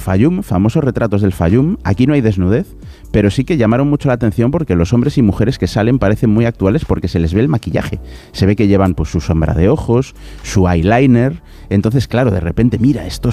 Fayum, famosos retratos del Fayum. Aquí no hay desnudez, pero sí que llamaron mucho la atención porque los hombres y mujeres que salen parecen muy actuales porque se les ve el maquillaje. Se ve que llevan pues su sombra de ojos, su eyeliner. Entonces, claro, de repente, mira, esto